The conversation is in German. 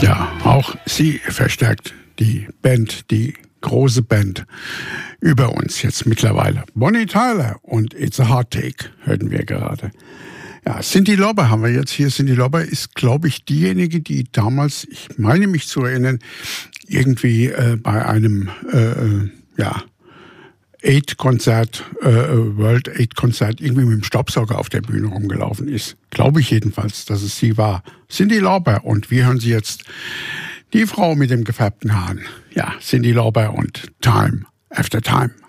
Ja, auch sie verstärkt die Band, die große Band über uns jetzt mittlerweile. Bonnie Tyler und It's a Hard Take hörten wir gerade. Ja, Cyndi Lauper haben wir jetzt hier. Cyndi Lauper ist, glaube ich, diejenige, die damals, ich meine mich zu erinnern, irgendwie bei einem AIDS-Konzert, World AIDS-Konzert, irgendwie mit dem Staubsauger auf der Bühne rumgelaufen ist. Glaube ich jedenfalls, dass es sie war. Cyndi Lauper. Und wir hören sie jetzt, die Frau mit dem gefärbten Haaren. Ja, Cyndi Lauper und Time After Time.